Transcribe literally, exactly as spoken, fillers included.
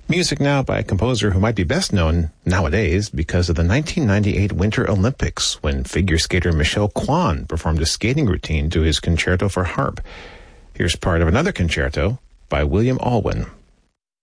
Music now by a composer who might be best known nowadays because of the nineteen ninety-eight Winter Olympics, when figure skater Michel Kwan performed a skating routine to his concerto for harp. Here's part of another concerto by William Alwyn.